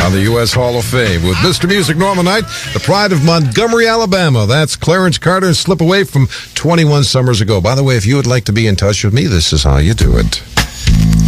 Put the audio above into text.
on the U.S. Hall of Fame with Mr. Music Norman Knight, the pride of Montgomery, Alabama. That's Clarence Carter, Slip Away from 21 summers ago. By the way, if you would like to be in touch with me, this is how you do it.